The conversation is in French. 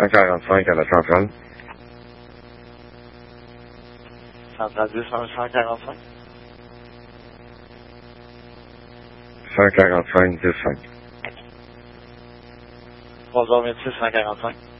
145 à la centrale. Centrale 10, 145. 145, 10, 5. 3h26, 145.